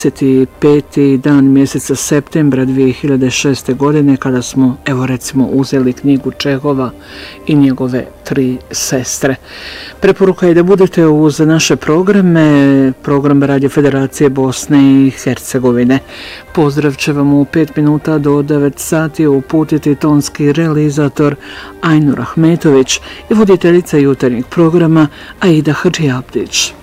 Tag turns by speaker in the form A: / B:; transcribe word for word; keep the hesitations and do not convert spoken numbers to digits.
A: peti dan mjeseca septembra dvije hiljade šeste. godine kada smo, evo recimo, uzeli knjigu Čehova i njegove tri sestre. Preporuka je da budete uz naše programe, program Radio Federacije Bosne i Hercegovine. Pozdrav će vam u pet minuta do devet sati uputiti tonski realizator Ajnur Ahmetović i voditeljica jutarnjeg programa Aida Hadžiabdić.